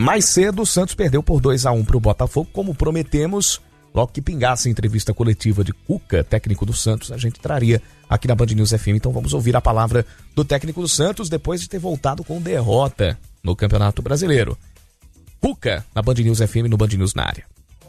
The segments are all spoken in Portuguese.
Mais cedo, o Santos perdeu por 2-1 para o Botafogo, como prometemos. Logo que pingasse a entrevista coletiva de Cuca, técnico do Santos, a gente traria aqui na Band News FM. Então vamos ouvir a palavra do técnico do Santos depois de ter voltado com derrota no Campeonato Brasileiro. Cuca, na Band News FM, no Band News na área.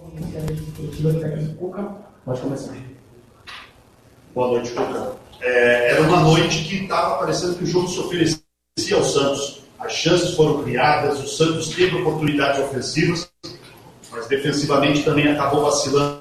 Pode começar. Boa noite, Cuca. Era uma noite que estava parecendo que o jogo se oferecia ao Santos. As chances foram criadas, o Santos teve oportunidades ofensivas, mas defensivamente também acabou vacilando.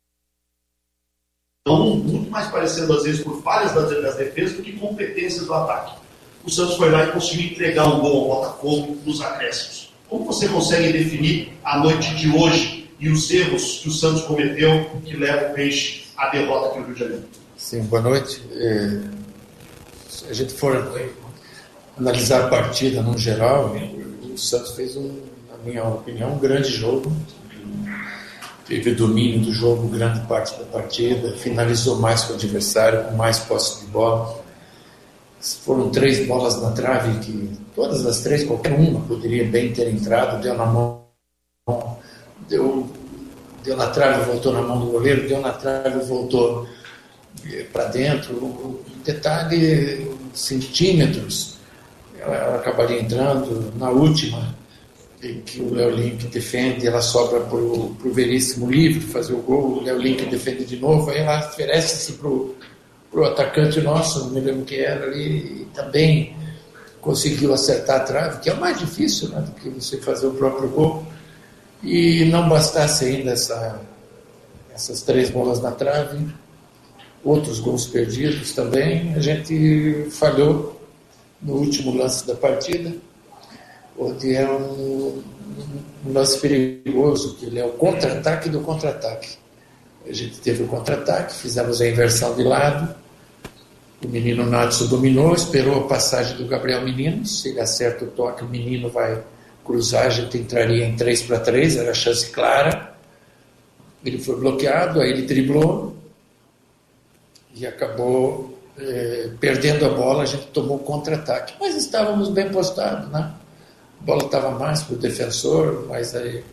Então, muito mais parecendo às vezes por falhas das defesas do que competências do ataque. O Santos foi lá e conseguiu entregar um gol ao Botafogo nos acréscimos. Como você consegue definir a noite de hoje e os erros que o Santos cometeu que levam o Peixe à derrota aqui no Rio de Janeiro? Sim, boa noite. Se a gente for analisar a partida no geral, o Santos fez, na minha opinião, um grande jogo. Teve domínio do jogo grande parte da partida, finalizou mais que o adversário, com mais posse de bola. Foram 3 bolas na trave, que todas as 3, qualquer uma poderia bem ter entrado, deu na mão, deu na trave, voltou na mão do goleiro, deu na trave, voltou para dentro. O detalhe, centímetros, ela acabaria entrando. Na última, que o Léo Link defende, ela sobra para o Veríssimo livre fazer o gol, o Léo Link defende de novo, aí ela oferece-se para o atacante nosso, não me lembro que era ali, e também conseguiu acertar a trave, que é o mais difícil, né, do que você fazer o próprio gol. E não bastasse ainda essas 3 bolas na trave, outros gols perdidos também, a gente falhou no último lance da partida, onde é um lance perigoso, que ele é o contra-ataque do contra-ataque. A gente teve o contra-ataque, fizemos a inversão de lado, o menino Natson dominou, esperou a passagem do Gabriel Menino, se ele acerta o toque, o menino vai cruzar, a gente entraria em 3-3, era a chance clara. Ele foi bloqueado, aí ele driblou e acabou perdendo a bola, a gente tomou contra-ataque. Mas estávamos bem postados, né? A bola estava mais para o defensor, mas aí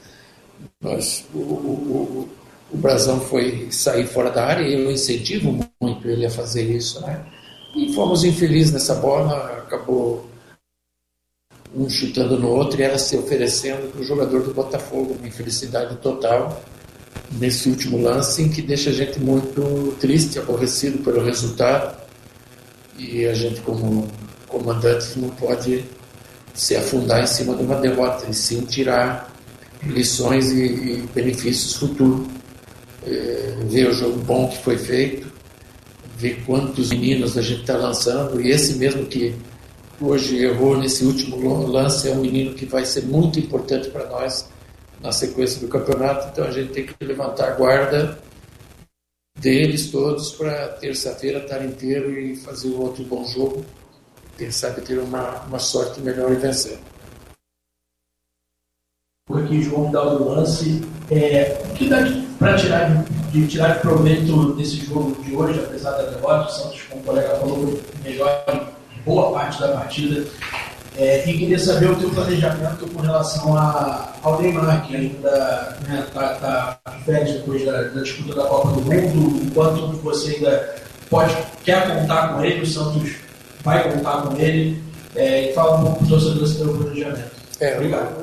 o Brazão foi sair fora da área, e eu incentivo muito ele a fazer isso, né? E fomos infelizes nessa bola, acabou um chutando no outro e ela se oferecendo para o jogador do Botafogo. Uma infelicidade total nesse último lance, em que deixa a gente muito triste, aborrecido pelo resultado, e a gente, como comandante, não pode se afundar em cima de uma derrota, e sim tirar lições e benefícios futuros. Ver o jogo bom que foi feito, ver quantos meninos a gente está lançando, e esse mesmo que hoje errou nesse último lance é um menino que vai ser muito importante para nós na sequência do campeonato. Então a gente tem que levantar a guarda deles todos para terça-feira estar inteiro e fazer um outro bom jogo, quem sabe ter uma sorte melhor e vencer. Aqui, João, dá o lance. O que dá para tirar de proveito desse jogo de hoje, apesar da derrota? O Santos, como o colega falou, foi melhor em boa parte da partida. E queria saber o teu planejamento com relação ao Neymar, que ainda está de férias depois da disputa da Copa do Mundo. Enquanto você ainda quer contar com ele, o Santos vai contar com ele. E fala um pouco para o torcedor do seu planejamento. Obrigado.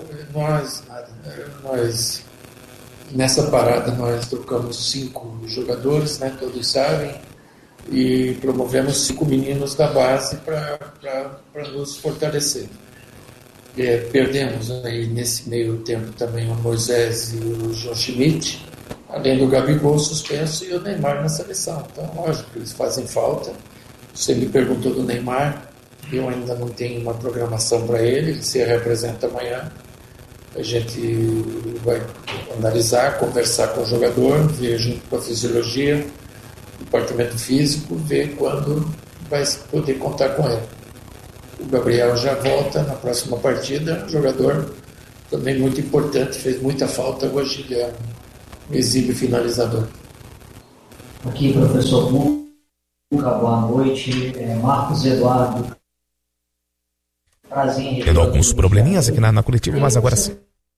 Nós, nessa parada, nós trocamos 5 jogadores, né, todos sabem, e promovemos 5 meninos da base para nos fortalecer. Perdemos aí nesse meio tempo também o Moisés e o João Schmidt, além do Gabigol suspenso e o Neymar na seleção. Então, lógico, eles fazem falta. Você me perguntou do Neymar, eu ainda não tenho uma programação para ele se representa amanhã. A gente vai analisar, conversar com o jogador, ver junto com a fisiologia, departamento físico, ver quando vai poder contar com ele. O Gabriel já volta na próxima partida, um jogador também muito importante, fez muita falta hoje, ele é um exímio finalizador. Aqui, professor Cuca, boa noite. Marcos Eduardo. Tendo alguns probleminhas aqui na coletiva, mas agora sim.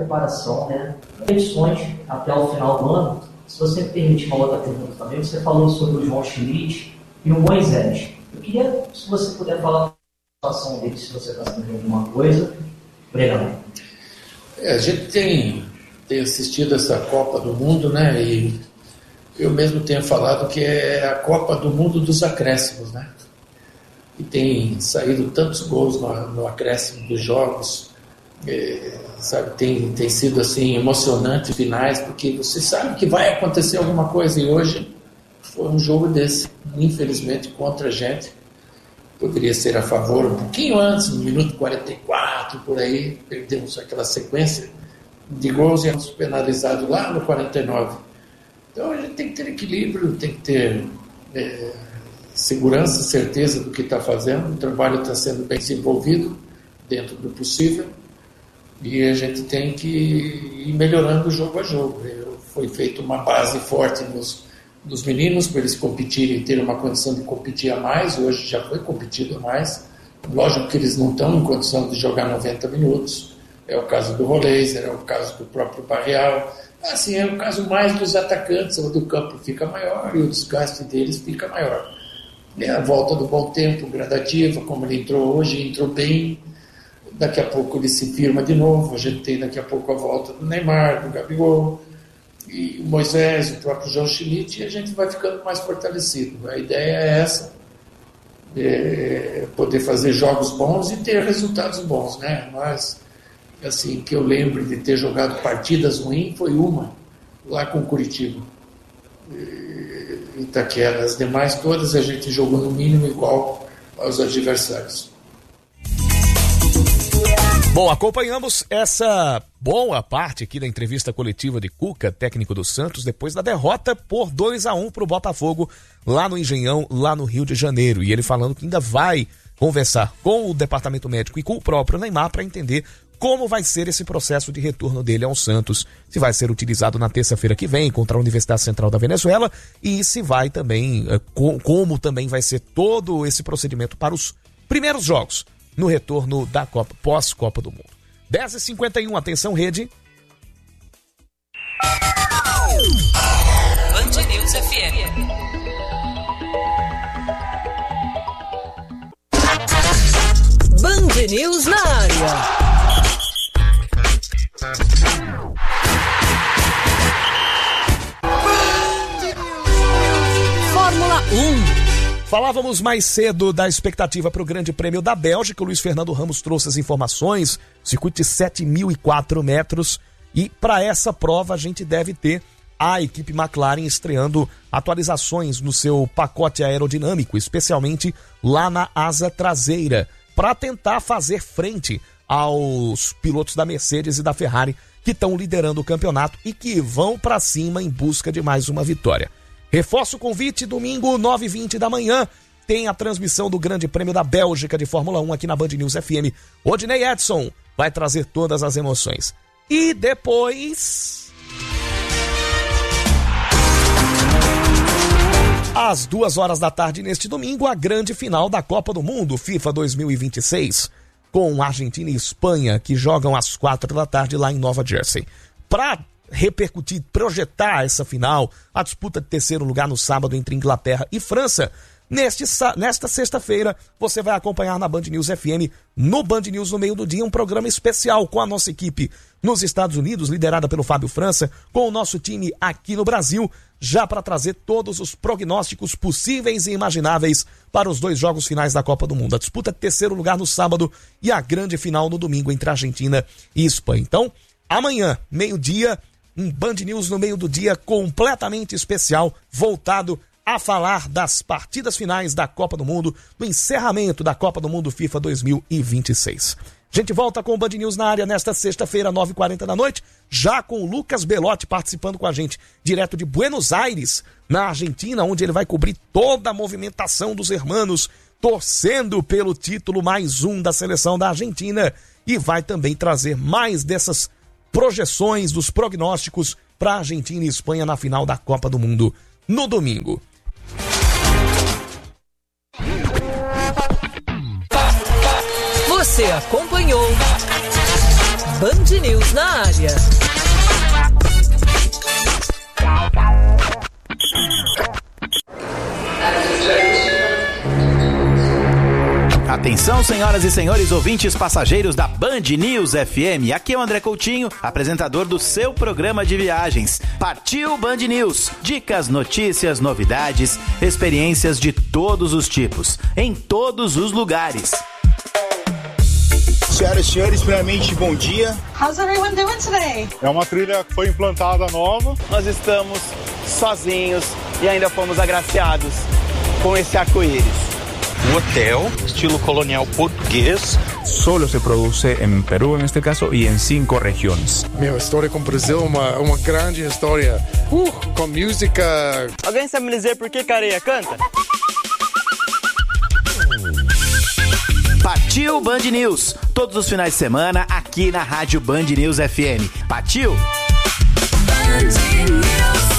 preparação, né? Competições até o final do ano. Se você me permite uma outra pergunta também, você falou sobre o João Schmidt e o Moisés. Eu queria, se você puder falar a situação dele, se você está sabendo alguma coisa. Obrigado. A gente tem assistido essa Copa do Mundo, né? E eu mesmo tenho falado que é a Copa do Mundo dos acréscimos, né? E tem saído tantos gols no acréscimo dos jogos, sabe? Tem sido assim emocionante finais, porque você sabe que vai acontecer alguma coisa, e hoje foi um jogo desse, infelizmente, contra a gente. Poderia ser a favor um pouquinho antes, no minuto 44, por aí, perdemos aquela sequência de gols e fomos penalizados lá no 49. Então a gente tem que ter equilíbrio, tem que ter segurança, certeza do que está fazendo. O trabalho está sendo bem desenvolvido dentro do possível e a gente tem que ir melhorando jogo a jogo. Foi feita uma base forte nos meninos para eles competirem, ter uma condição de competir a mais. Hoje já foi competido a mais. Lógico que eles não estão em condição de jogar 90 minutos. É o caso do Roleiser, é o caso do próprio Barreal. Assim, é o caso mais dos atacantes, onde o campo fica maior e o desgaste deles fica maior. É a volta do bom tempo, gradativa, como ele entrou hoje, entrou bem. Daqui a pouco ele se firma de novo. A gente tem daqui a pouco a volta do Neymar, do Gabigol, e o Moisés, o próprio João Schmidt, e a gente vai ficando mais fortalecido. A ideia é essa, poder fazer jogos bons e ter resultados bons, né? Mas, assim, que eu lembro de ter jogado partidas ruins foi uma, lá com o Curitiba, Itaquera. As demais todas a gente jogou no mínimo igual aos adversários. Bom, acompanhamos essa boa parte aqui da entrevista coletiva de Cuca, técnico do Santos, depois da derrota por 2-1 para o Botafogo lá no Engenhão, lá no Rio de Janeiro. E ele falando que ainda vai conversar com o departamento médico e com o próprio Neymar para entender como vai ser esse processo de retorno dele ao Santos, se vai ser utilizado na terça-feira que vem contra a Universidade Central da Venezuela e se vai também, como também vai ser todo esse procedimento para os primeiros jogos no retorno da Copa, pós-Copa do Mundo. 10h51, atenção rede. Band News FM. Band News na área. Fórmula 1. Falávamos mais cedo da expectativa para o Grande Prêmio da Bélgica. O Luiz Fernando Ramos trouxe as informações. Circuito de 7.004 metros. E para essa prova a gente deve ter a equipe McLaren estreando atualizações no seu pacote aerodinâmico, especialmente lá na asa traseira, para tentar fazer frente aos pilotos da Mercedes e da Ferrari que estão liderando o campeonato e que vão para cima em busca de mais uma vitória. Reforço o convite, domingo, 9h20 da manhã, tem a transmissão do Grande Prêmio da Bélgica de Fórmula 1 aqui na Band News FM. Odinei Edson vai trazer todas as emoções. E depois, às 2h da tarde neste domingo, a grande final da Copa do Mundo FIFA 2026, com Argentina e Espanha, que jogam às 4 da tarde lá em Nova Jersey. Para repercutir, projetar essa final, a disputa de terceiro lugar no sábado entre Inglaterra e França, nesta sexta-feira você vai acompanhar na Band News FM, no Band News no meio do dia, um programa especial com a nossa equipe nos Estados Unidos, liderada pelo Fábio França, com o nosso time aqui no Brasil, já para trazer todos os prognósticos possíveis e imagináveis para os dois jogos finais da Copa do Mundo. A disputa de terceiro lugar no sábado e a grande final no domingo entre Argentina e Espanha. Então, amanhã, meio-dia, um Band News no meio do dia completamente especial, voltado a falar das partidas finais da Copa do Mundo, do encerramento da Copa do Mundo FIFA 2026. A gente volta com o Band News na área nesta sexta-feira, 9h40 da noite, já com o Lucas Belotti participando com a gente, direto de Buenos Aires, na Argentina, onde ele vai cobrir toda a movimentação dos hermanos, torcendo pelo título mais um da seleção da Argentina, e vai também trazer mais dessas projeções, dos prognósticos para Argentina e Espanha na final da Copa do Mundo no domingo. Você acompanhou Band News na área. Atenção, senhoras e senhores ouvintes passageiros da Band News FM. Aqui é o André Coutinho, apresentador do seu programa de viagens. Partiu Band News. Dicas, notícias, novidades, experiências de todos os tipos, em todos os lugares. Senhoras e senhores, primeiramente, bom dia. How's everyone doing today? É uma trilha que foi implantada nova. Nós estamos sozinhos e ainda fomos agraciados com esse arco-íris. Um hotel, estilo colonial português. Solo se produce en Perú, en este caso, y en 5 regiones. Meu, história com o Brasil é uma grande história. Com música. Alguém sabe me dizer por que Careia canta? Partiu Band News. Todos os finais de semana aqui na Rádio Band News FM. Partiu! Band News.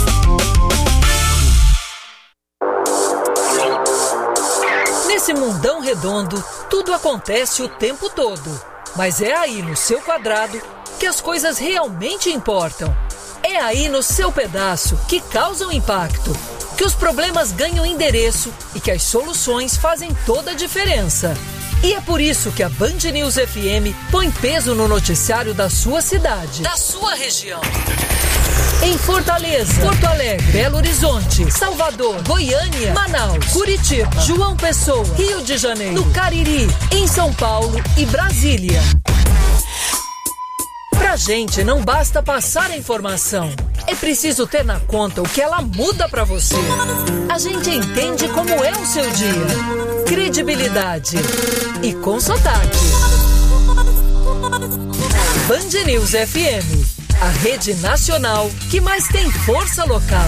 Nesse mundão redondo, tudo acontece o tempo todo. Mas é aí no seu quadrado que as coisas realmente importam. É aí no seu pedaço que causam impacto, que os problemas ganham endereço e que as soluções fazem toda a diferença. E é por isso que a Band News FM põe peso no noticiário da sua cidade, da sua região. Em Fortaleza, Porto Alegre, Belo Horizonte, Salvador, Goiânia, Manaus, Curitiba, João Pessoa, Rio de Janeiro, no Cariri, em São Paulo e Brasília. Pra gente não basta passar a informação, é preciso ter na conta o que ela muda pra você. A gente entende como é o seu dia. Credibilidade e com sotaque. Band News FM. A rede nacional que mais tem força local.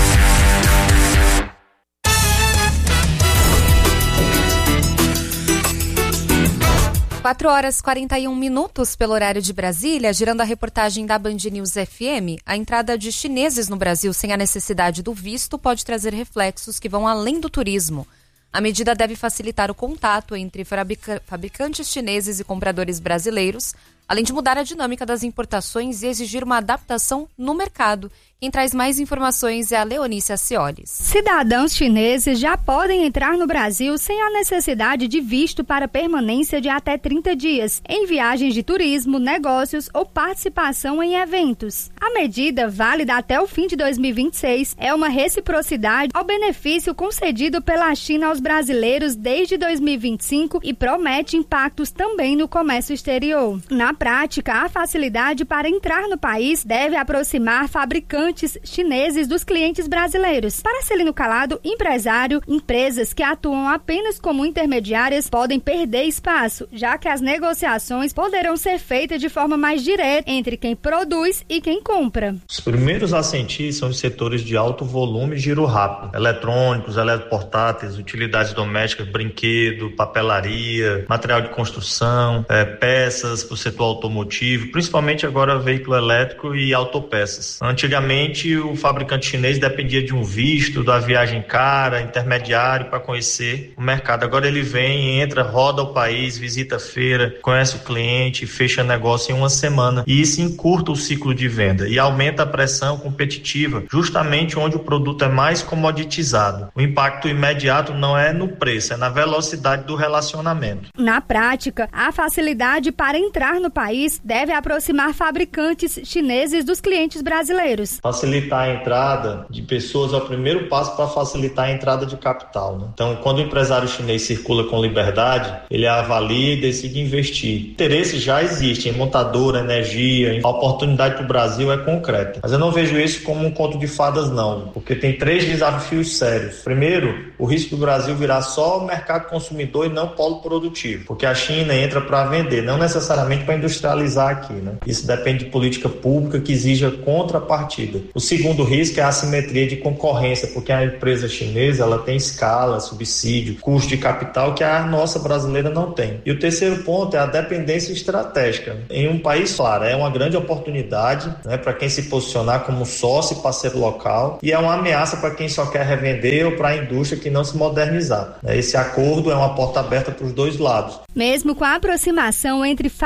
4h41 pelo horário de Brasília, girando a reportagem da Band News FM. A entrada de chineses no Brasil sem a necessidade do visto pode trazer reflexos que vão além do turismo. A medida deve facilitar o contato entre fabricantes chineses e compradores brasileiros, além de mudar a dinâmica das importações e exigir uma adaptação no mercado. Quem traz mais informações é a Leonícia Ciolis. Cidadãos chineses já podem entrar no Brasil sem a necessidade de visto para permanência de até 30 dias, em viagens de turismo, negócios ou participação em eventos. A medida, válida até o fim de 2026, é uma reciprocidade ao benefício concedido pela China aos brasileiros desde 2025 e promete impactos também no comércio exterior. Na prática, a facilidade para entrar no país deve aproximar fabricantes chineses dos clientes brasileiros. Para Celino Calado, empresário, empresas que atuam apenas como intermediárias podem perder espaço, já que as negociações poderão ser feitas de forma mais direta entre quem produz e quem compra. Os primeiros a sentir são os setores de alto volume e giro rápido: eletrônicos, eletroportáteis, utilidades domésticas, brinquedo, papelaria, material de construção, peças para o setor automotivo, principalmente agora veículo elétrico e autopeças. Antigamente, o fabricante chinês dependia de um visto, da viagem cara, intermediário para conhecer o mercado. Agora ele vem, entra, roda o país, visita a feira, conhece o cliente, fecha negócio em uma semana. E isso encurta o ciclo de venda e aumenta a pressão competitiva, justamente onde o produto é mais comoditizado. O impacto imediato não é no preço, é na velocidade do relacionamento. Na prática, a facilidade para entrar no país deve aproximar fabricantes chineses dos clientes brasileiros. Facilitar a entrada de pessoas é o primeiro passo para facilitar a entrada de capital, né? Então, quando o empresário chinês circula com liberdade, ele avalia e decide investir. Interesse já existe em montadora, energia, a oportunidade para o Brasil é concreta. Mas eu não vejo isso como um conto de fadas, não, porque tem 3 desafios sérios. Primeiro, o risco do Brasil virar só mercado consumidor e não polo produtivo, porque a China entra para vender, não necessariamente para industrializar aqui, né? Isso depende de política pública que exija contrapartida. O segundo risco é a assimetria de concorrência, porque a empresa chinesa ela tem escala, subsídio, custo de capital que a nossa brasileira não tem. E o terceiro ponto é a dependência estratégica. Em um país, claro, é uma grande oportunidade, né, para quem se posicionar como sócio e parceiro local, e é uma ameaça para quem só quer revender ou para a indústria que não se modernizar. Esse acordo é uma porta aberta para os dois lados. Mesmo com a aproximação entre fabricantes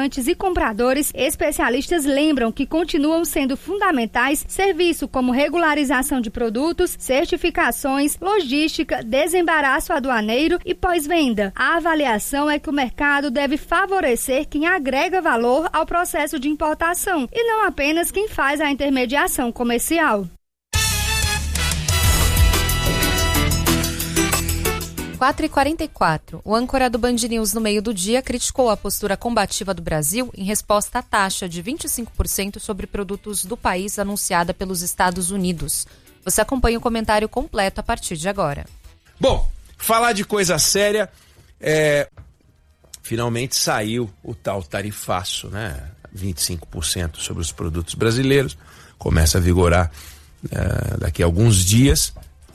fabricantes e compradores, especialistas lembram que continuam sendo fundamentais serviços como regularização de produtos, certificações, logística, desembaraço aduaneiro e pós-venda. A avaliação é que o mercado deve favorecer quem agrega valor ao processo de importação e não apenas quem faz a intermediação comercial. 4h44, o âncora do Band News no meio do dia criticou a postura combativa do Brasil em resposta à taxa de 25% sobre produtos do país anunciada pelos Estados Unidos. Você acompanha o comentário completo a partir de agora. Bom, falar de coisa séria, finalmente saiu o tal tarifaço, né? 25% sobre os produtos brasileiros, começa a vigorar daqui a alguns dias,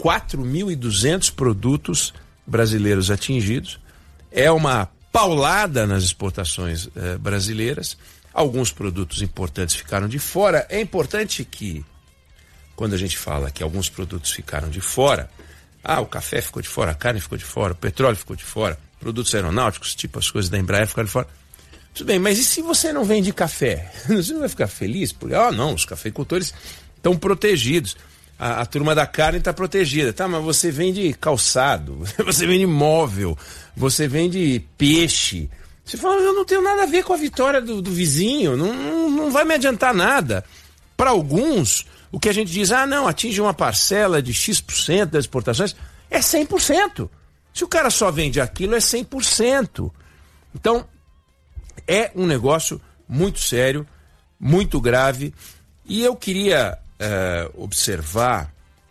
4.200 produtos brasileiros atingidos. É uma paulada nas exportações brasileiras. Alguns produtos importantes ficaram de fora. É importante que, quando a gente fala que alguns produtos ficaram de fora, o café ficou de fora, a carne ficou de fora, o petróleo ficou de fora, produtos aeronáuticos, tipo as coisas da Embraer ficaram de fora. Tudo bem, mas e se você não vende café? Você não vai ficar feliz? Porque, não, os cafeicultores estão protegidos. A turma da carne está protegida, tá? Mas você vende calçado, você vende móvel, você vende peixe. Você fala, eu não tenho nada a ver com a vitória do vizinho, não vai me adiantar nada. Para alguns, o que a gente diz, não, atinge uma parcela de X% das exportações, é 100%. Se o cara só vende aquilo, é 100%. Então, é um negócio muito sério, muito grave, e eu queria observar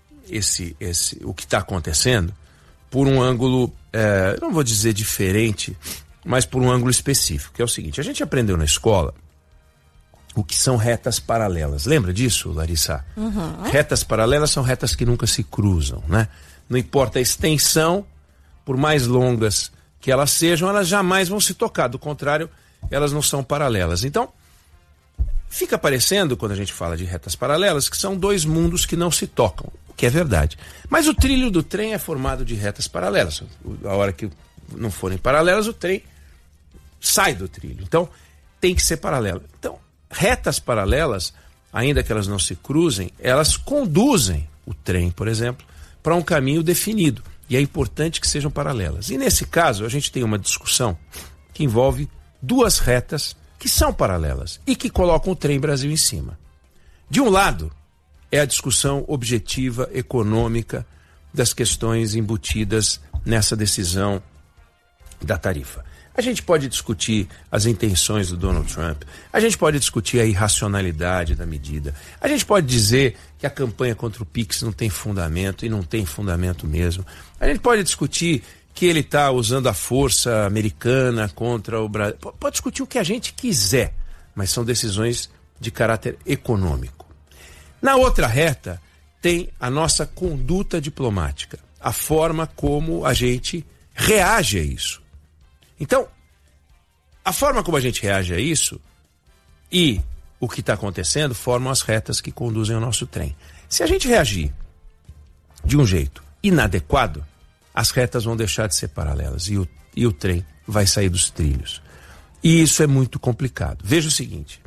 o que está acontecendo por um ângulo, não vou dizer diferente, mas por um ângulo específico, que é o seguinte: a gente aprendeu na escola o que são retas paralelas. Lembra disso, Larissa? Uhum. Retas paralelas são retas que nunca se cruzam, né? Não importa a extensão, por mais longas que elas sejam, elas jamais vão se tocar, do contrário, elas não são paralelas. Então, fica parecendo, quando a gente fala de retas paralelas, que são dois mundos que não se tocam, o que é verdade. Mas o trilho do trem é formado de retas paralelas. A hora que não forem paralelas, o trem sai do trilho. Então, tem que ser paralelo. Então, retas paralelas, ainda que elas não se cruzem, elas conduzem o trem, por exemplo, para um caminho definido. E é importante que sejam paralelas. E nesse caso, a gente tem uma discussão que envolve duas retas que são paralelas e que colocam o Trem Brasil em cima. De um lado, é a discussão objetiva, econômica, das questões embutidas nessa decisão da tarifa. A gente pode discutir as intenções do Donald Trump, a gente pode discutir a irracionalidade da medida, a gente pode dizer que a campanha contra o PIX não tem fundamento, e não tem fundamento mesmo. A gente pode discutir que ele está usando a força americana contra o Brasil. Pode discutir o que a gente quiser, mas são decisões de caráter econômico. Na outra reta, tem a nossa conduta diplomática, a forma como a gente reage a isso. Então, a forma como a gente reage a isso e o que está acontecendo formam as retas que conduzem ao nosso trem. Se a gente reagir de um jeito inadequado, as retas vão deixar de ser paralelas e o trem vai sair dos trilhos. E isso é muito complicado. Veja o seguinte,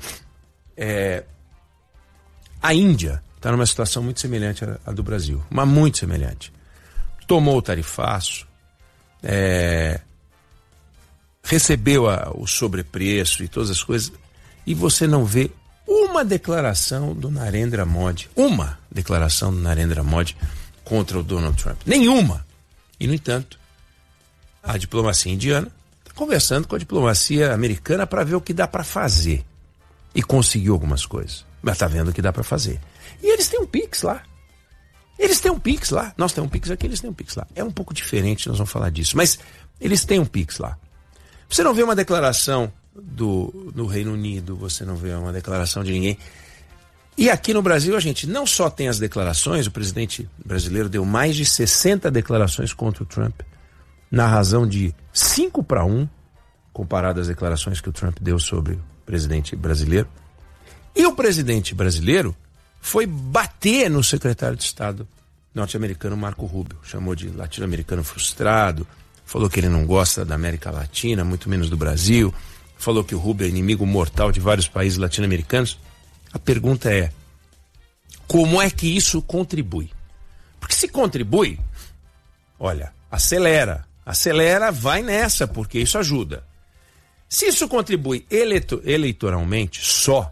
a Índia está numa situação muito semelhante à do Brasil, mas muito semelhante. Tomou o tarifaço, recebeu o sobrepreço e todas as coisas, e você não vê uma declaração do Narendra Modi, contra o Donald Trump. Nenhuma! E, no entanto, a diplomacia indiana está conversando com a diplomacia americana para ver o que dá para fazer. E conseguiu algumas coisas. Mas está vendo o que dá para fazer. E eles têm um PIX lá. Nós temos um PIX aqui, eles têm um PIX lá. É um pouco diferente, nós vamos falar disso. Mas eles têm um PIX lá. Você não vê uma declaração do Reino Unido, você não vê uma declaração de ninguém. E aqui no Brasil a gente não só tem as declarações, o presidente brasileiro deu mais de 60 declarações contra o Trump, na razão de 5-1, comparado às declarações que o Trump deu sobre o presidente brasileiro. E o presidente brasileiro foi bater no secretário de Estado norte-americano Marco Rubio, chamou de latino-americano frustrado, falou que ele não gosta da América Latina, muito menos do Brasil, falou que o rublo é inimigo mortal de vários países latino-americanos. A pergunta é, como é que isso contribui? Porque se contribui, olha, acelera, vai nessa, porque isso ajuda. Se isso contribui eleitoralmente só,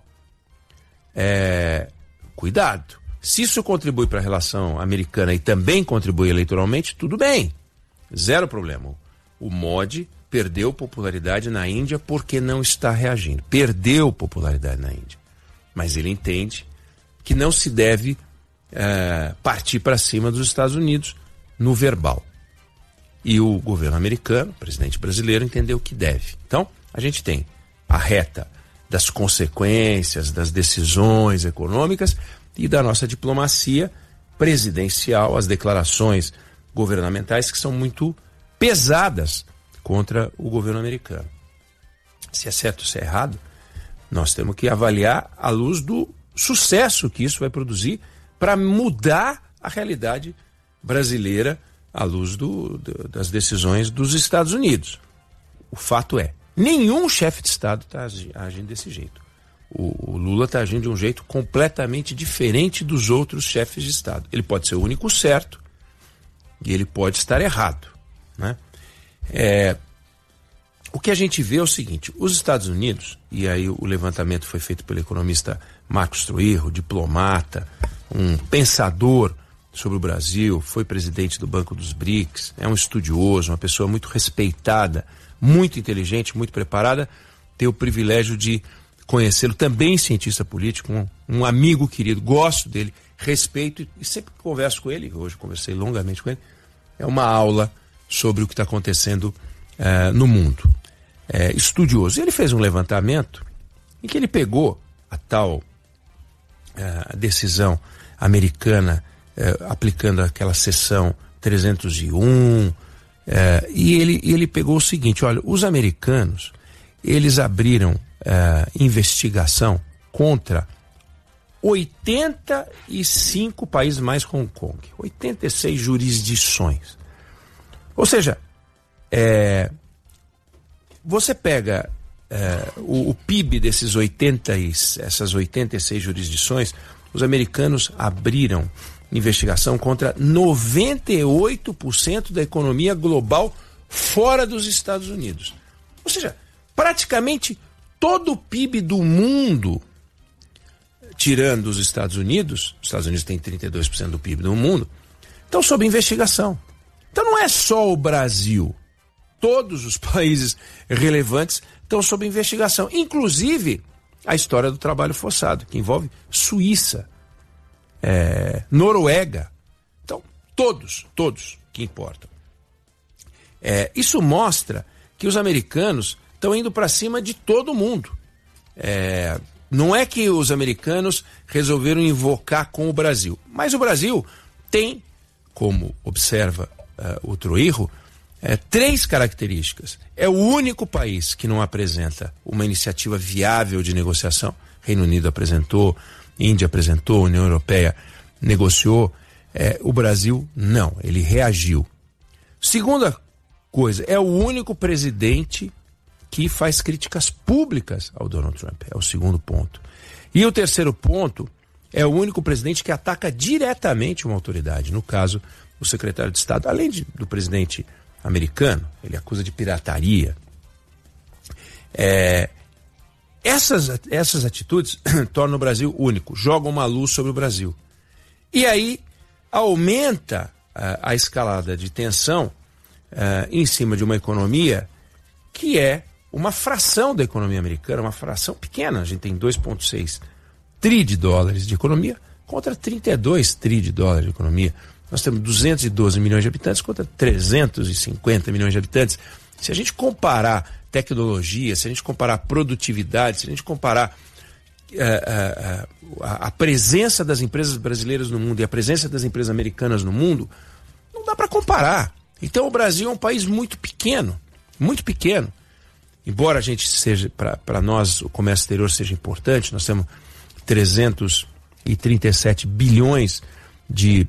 cuidado. Se isso contribui para a relação americana e também contribui eleitoralmente, tudo bem, zero problema. O Modi perdeu popularidade na Índia porque não está reagindo. Perdeu popularidade na Índia. Mas ele entende que não se deve partir para cima dos Estados Unidos no verbal. E o governo americano, o presidente brasileiro, entendeu que deve. Então, a gente tem a reta das consequências, das decisões econômicas e da nossa diplomacia presidencial, as declarações governamentais que são muito pesadas contra o governo americano. Se é certo ou se é errado, nós temos que avaliar à luz do sucesso que isso vai produzir para mudar a realidade brasileira à luz das decisões dos Estados Unidos. O fato é, nenhum chefe de Estado está agindo desse jeito. O Lula está agindo de um jeito completamente diferente dos outros chefes de Estado. Ele pode ser o único certo e ele pode estar errado, né? O que a gente vê é o seguinte, os Estados Unidos, e aí o levantamento foi feito pelo economista Marcos Trujillo, diplomata, um pensador sobre o Brasil, foi presidente do Banco dos BRICS, é um estudioso, uma pessoa muito respeitada, muito inteligente, muito preparada, tenho o privilégio de conhecê-lo, também cientista político, um amigo querido, gosto dele, respeito e sempre que converso com ele, hoje conversei longamente com ele, é uma aula sobre o que está acontecendo no mundo. Estudioso. Ele fez um levantamento em que ele pegou a tal decisão americana aplicando aquela seção 301 e ele pegou o seguinte, olha, os americanos eles abriram investigação contra 85 países mais Hong Kong, 86 jurisdições. Ou seja, você pega o PIB desses essas 86 jurisdições, os americanos abriram investigação contra 98% da economia global fora dos Estados Unidos. Ou seja, praticamente todo o PIB do mundo, tirando os Estados Unidos têm 32% do PIB do mundo, estão sob investigação. Então não é só o Brasil. Todos os países relevantes estão sob investigação, inclusive a história do trabalho forçado, que envolve Suíça, Noruega. Então, todos que importam. Isso mostra que os americanos estão indo para cima de todo mundo. Não é que os americanos resolveram invocar com o Brasil, mas o Brasil tem, como observa o Trujillo, 3 características. É o único país que não apresenta uma iniciativa viável de negociação. Reino Unido apresentou, Índia apresentou, União Europeia negociou. O Brasil não, ele reagiu. Segunda coisa, é o único presidente que faz críticas públicas ao Donald Trump. É o segundo ponto. E o terceiro ponto, é o único presidente que ataca diretamente uma autoridade. No caso, o secretário de Estado, além do presidente americano, ele acusa de pirataria. Essas atitudes tornam o Brasil único, jogam uma luz sobre o Brasil. E aí aumenta a escalada de tensão em cima de uma economia que é uma fração da economia americana, uma fração pequena. A gente tem 2,6 tri de dólares de economia contra 32 tri de dólares de economia. Nós temos 212 milhões de habitantes contra 350 milhões de habitantes. Se a gente comparar tecnologia, se a gente comparar produtividade, se a gente comparar a presença das empresas brasileiras no mundo e a presença das empresas americanas no mundo, não dá para comparar. Então o Brasil é um país muito pequeno, muito pequeno. Embora a gente seja, para nós, o comércio exterior seja importante, nós temos 337 bilhões de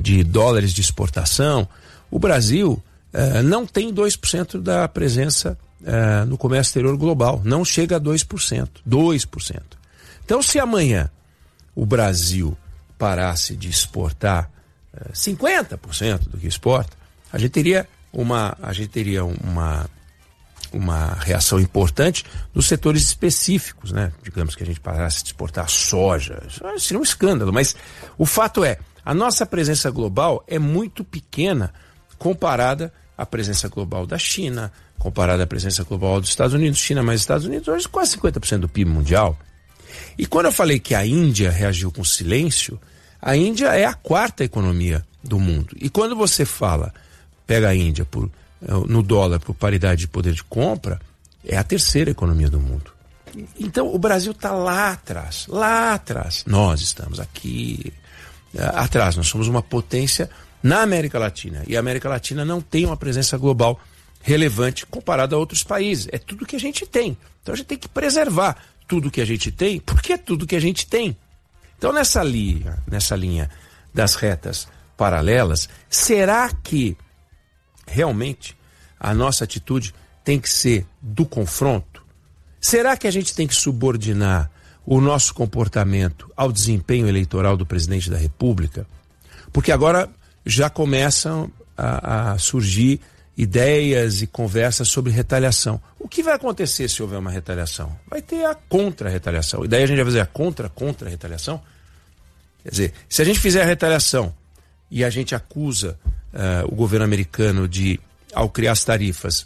dólares de exportação, o Brasil não tem 2% da presença no comércio exterior global. Não chega a 2%. 2%. Então, se amanhã o Brasil parasse de exportar 50% do que exporta, a gente teria uma reação importante nos setores específicos, né? Digamos que a gente parasse de exportar soja, isso seria um escândalo, mas o fato é, a nossa presença global é muito pequena comparada à presença global da China, comparada à presença global dos Estados Unidos. China mais Estados Unidos, hoje quase 50% do PIB mundial. E quando eu falei que a Índia reagiu com silêncio, a Índia é a 4ª economia do mundo. E quando você pega a Índia no dólar por paridade de poder de compra, é a 3ª economia do mundo. Então o Brasil está lá atrás. Nós estamos aqui atrás. Nós somos uma potência na América Latina. E a América Latina não tem uma presença global relevante comparada a outros países. É tudo que a gente tem. Então a gente tem que preservar tudo que a gente tem, porque é tudo que a gente tem. Então nessa linha das retas paralelas, será que realmente a nossa atitude tem que ser do confronto? Será que a gente tem que subordinar o nosso comportamento ao desempenho eleitoral do presidente da República? Porque agora já começam a surgir ideias e conversas sobre retaliação. O que vai acontecer se houver uma retaliação? Vai ter a contra-retaliação. E daí a gente vai fazer a contra-retaliação? Quer dizer, se a gente fizer a retaliação e a gente acusa o governo americano de, ao criar as tarifas,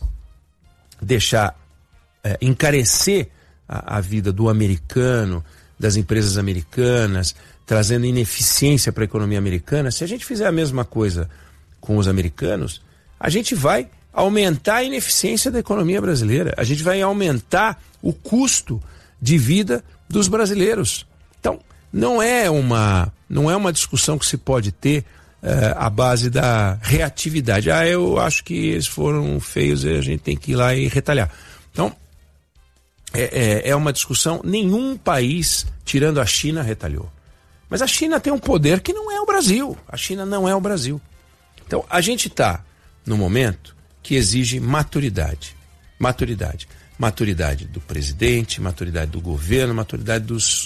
encarecer a vida do americano, das empresas americanas, trazendo ineficiência para a economia americana, se a gente fizer a mesma coisa com os americanos, a gente vai aumentar a ineficiência da economia brasileira, a gente vai aumentar o custo de vida dos brasileiros. Então, não é uma discussão que se pode ter à base da reatividade. Eu acho que eles foram feios e a gente tem que ir lá e retalhar. Então, é uma discussão, nenhum país, tirando a China, retalhou. Mas a China tem um poder que não é o Brasil. A China não é o Brasil. Então, a gente está no momento que exige maturidade. Maturidade do presidente, maturidade do governo, maturidade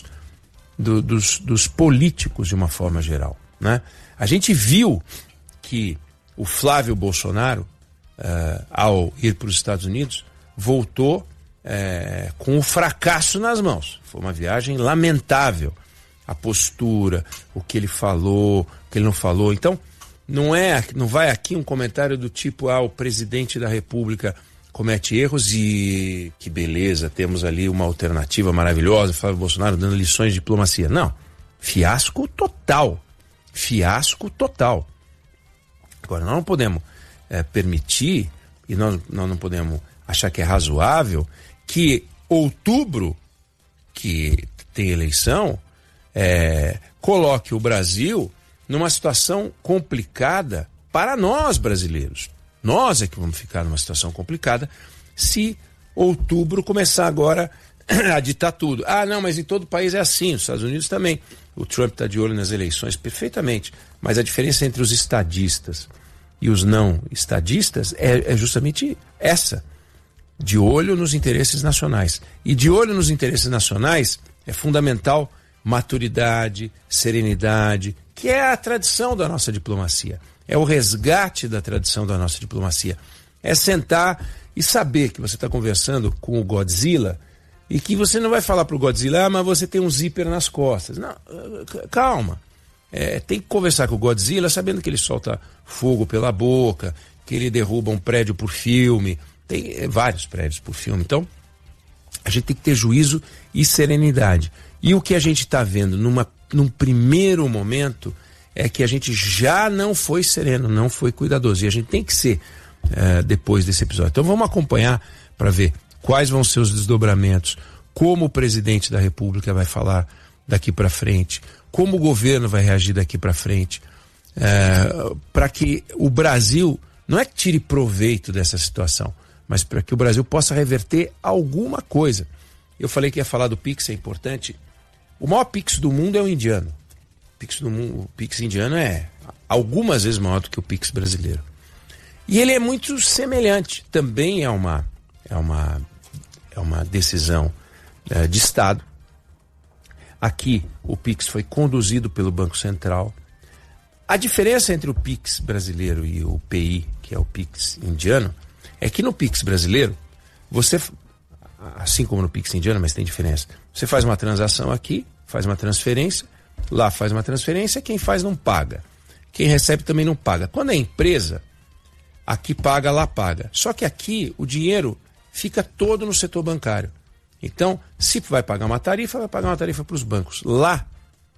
dos políticos de uma forma geral, né? A gente viu que o Flávio Bolsonaro, ao ir para os Estados Unidos, voltou com o fracasso nas mãos. Foi uma viagem lamentável. A postura, o que ele falou, o que ele não falou. Então, não vai aqui um comentário do tipo, o presidente da República comete erros e que beleza, temos ali uma alternativa maravilhosa, Flávio Bolsonaro dando lições de diplomacia. Não, fiasco total. Agora, nós não podemos permitir, e nós não podemos achar que é razoável, que outubro, que tem eleição, coloque o Brasil numa situação complicada para nós brasileiros. Nós é que vamos ficar numa situação complicada se outubro começar agora a ditar tudo. Não, mas em todo o país é assim, nos Estados Unidos também. O Trump está de olho nas eleições, perfeitamente. Mas a diferença entre os estadistas e os não estadistas é justamente essa. De olho nos interesses nacionais. E de olho nos interesses nacionais é fundamental maturidade, serenidade, que é a tradição da nossa diplomacia. É o resgate da tradição da nossa diplomacia. É sentar e saber que você está conversando com o Godzilla e que você não vai falar para o Godzilla, mas você tem um zíper nas costas. Não, calma. Tem que conversar com o Godzilla sabendo que ele solta fogo pela boca, que ele derruba um prédio por filme. Tem vários prédios por filme. Então, a gente tem que ter juízo e serenidade. E o que a gente está vendo num primeiro momento é que a gente já não foi sereno, não foi cuidadoso. E a gente tem que ser depois desse episódio. Então vamos acompanhar para ver quais vão ser os desdobramentos, como o presidente da República vai falar daqui para frente, como o governo vai reagir daqui para frente, para que o Brasil, não é que tire proveito dessa situação, mas para que o Brasil possa reverter alguma coisa. Eu falei que ia falar do Pix, é importante. O maior Pix do mundo é o indiano. O Pix indiano é algumas vezes maior do que o Pix brasileiro. E ele é muito semelhante. Também é uma é uma decisão de Estado. Aqui o Pix foi conduzido pelo Banco Central. A diferença entre o Pix brasileiro e o PI, que é o Pix indiano, é que no Pix brasileiro, você, assim como no Pix indiano, mas tem diferença, você faz uma transação aqui, faz uma transferência, lá faz uma transferência, quem faz não paga. Quem recebe também não paga. Quando é empresa, aqui paga, lá paga. Só que aqui o dinheiro fica todo no setor bancário. Então, se vai pagar uma tarifa, vai pagar uma tarifa para os bancos. Lá,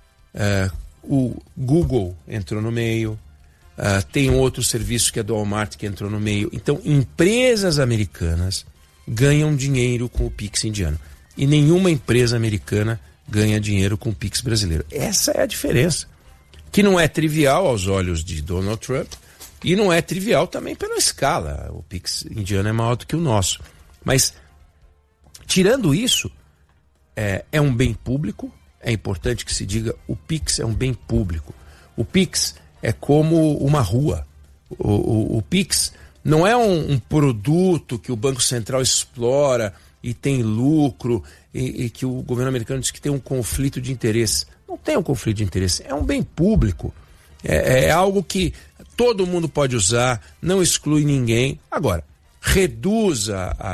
o Google entrou no meio, tem outro serviço que é do Walmart que entrou no meio. Então, empresas americanas ganham dinheiro com o Pix indiano. E nenhuma empresa americana ganha dinheiro com o Pix brasileiro. Essa é a diferença. Que não é trivial aos olhos de Donald Trump e não é trivial também pela escala. O Pix indiano é maior do que o nosso. Mas, tirando isso, é um bem público. É importante que se diga, o Pix é um bem público. O Pix é como uma rua. O Pix não é um produto que o Banco Central explora e tem lucro e que o governo americano diz que tem um conflito de interesse. Não tem um conflito de interesse, é um bem público. É algo que todo mundo pode usar, não exclui ninguém. Agora, reduz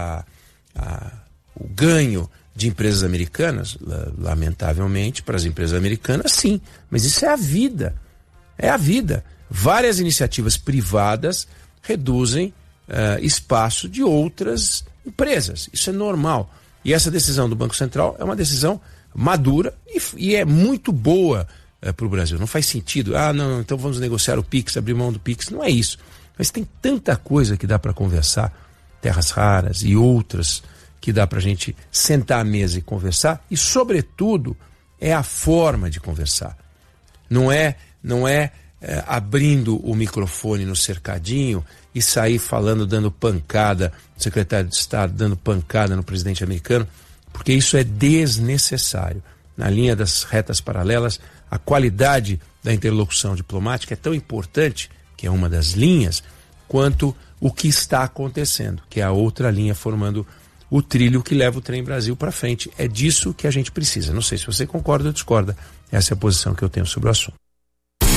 o ganho de empresas americanas, lamentavelmente, para as empresas americanas, sim. Mas isso é a vida. É a vida. Várias iniciativas privadas reduzem espaço de outras empresas. Isso é normal. E essa decisão do Banco Central é uma decisão madura e é muito boa para o Brasil. Não faz sentido. Não, então vamos negociar o Pix, abrir mão do Pix. Não é isso. Mas tem tanta coisa que dá para conversar, terras raras e outras que dá para a gente sentar à mesa e conversar, e sobretudo é a forma de conversar. Não é abrindo o microfone no cercadinho e sair falando, dando pancada no secretário de Estado, dando pancada no presidente americano, porque isso é desnecessário. Na linha das retas paralelas, a qualidade da interlocução diplomática é tão importante, que é uma das linhas, quanto o que está acontecendo, que é a outra linha formando o trilho que leva o Trem Brasil para frente. É disso que a gente precisa. Não sei se você concorda ou discorda. Essa é a posição que eu tenho sobre o assunto.